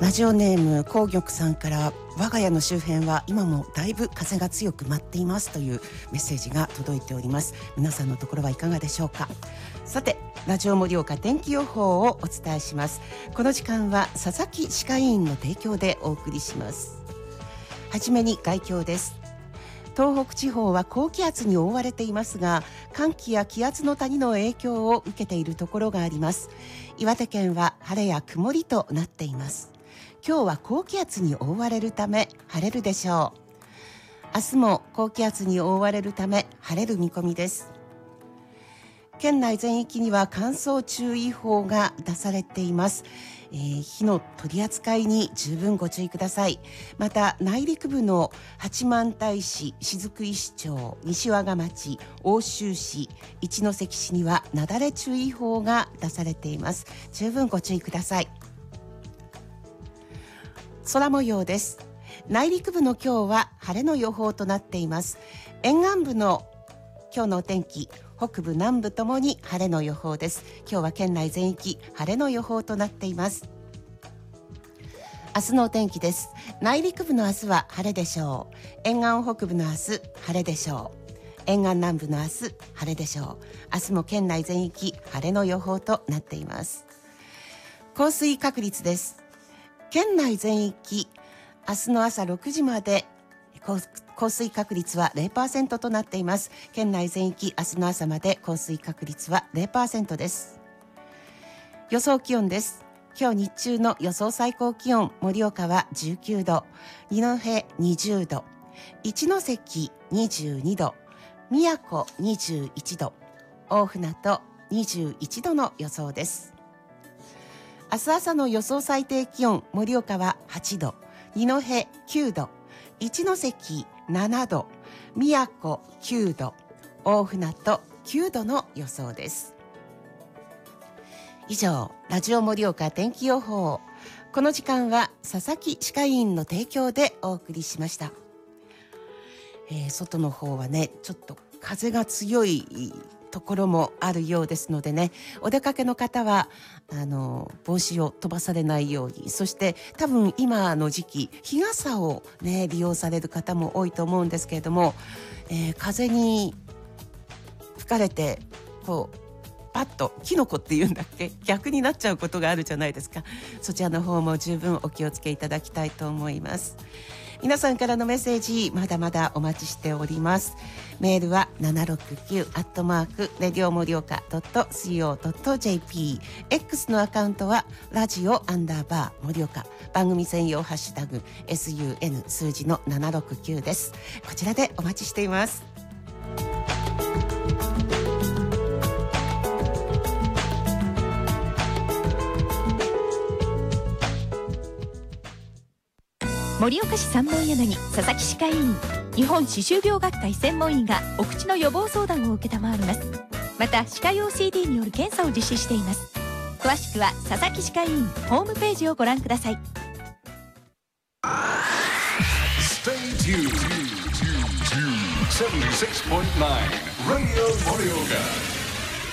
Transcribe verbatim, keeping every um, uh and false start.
ラジオネーム紅玉さんから、我が家の周辺は今もだいぶ風が強く舞っていますというメッセージが届いております。皆さんのところはいかがでしょうか。さて、ラジオ盛岡天気予報をお伝えします。この時間は佐々木歯科医院の提供でお送りします。はじめに概況です。東北地方は高気圧に覆われていますが、寒気や気圧の谷の影響を受けているところがあります。岩手県は晴れや曇りとなっています。今日は高気圧に覆われるため晴れるでしょう。明日も高気圧に覆われるため晴れる見込みです。県内全域には乾燥注意報が出されています。えー、火の取り扱いに十分ご注意ください。また内陸部の八幡平市、雫石町、西和賀町、奥州市、一関市には雪崩注意報が出されています。十分ご注意ください。空模様です。内陸部の今日は晴れの予報となっています。沿岸部の今日のお天気、北部南部ともに晴れの予報です。今日は県内全域晴れの予報となっています。明日のお天気です。内陸部の明日は晴れでしょう。沿岸北部の明日晴れでしょう。沿岸南部の明日晴れでしょう。明日も県内全域晴れの予報となっています。降水確率です。県内全域明日の朝ろくじまで降水確率は ゼロパーセント となっています。県内全域明日の朝まで降水確率は ゼロパーセント です。予想気温です。今日日中の予想最高気温、盛岡はじゅうきゅうど、二戸にじゅうど、一関にじゅうにど、宮古にじゅういちど、大船渡にじゅういちどの予想です。明日朝の予想最低気温、盛岡ははちど、二戸きゅうど、一関ななど、宮古きゅうど、大船渡きゅうどの予想です。以上、ラジオ盛岡天気予報。この時間は佐々木歯科医院の提供でお送りしました。えー、外の方はね、ちょっと風が強いところもあるようですのでね、お出かけの方はあの帽子を飛ばされないように、そして多分今の時期日傘をね利用される方も多いと思うんですけれども、えー、風に吹かれてこうパッとキノコっていうんだっけ、逆になっちゃうことがあるじゃないですか。そちらの方も十分お気をつけいただきたいと思います。皆さんからのメッセージまだまだお待ちしております。メールは ななろくきゅう アットマークレディオ盛岡 ドット コー ドット ジェーピー、 X のアカウントはラジオアンダーバー盛岡、番組専用ハッシュタグ エスユーエヌ 数字のななろくきゅうです。こちらでお待ちしています。 盛岡市三本柳佐々木歯科医院、日本歯周病学会専門医がお口の予防相談を受けたまわります。また歯科用 シーディー による検査を実施しています。詳しくは佐々木歯科医院ホームページをご覧ください。 Stay tuned to セブンティーシックスポイントナイン Radio Morioka.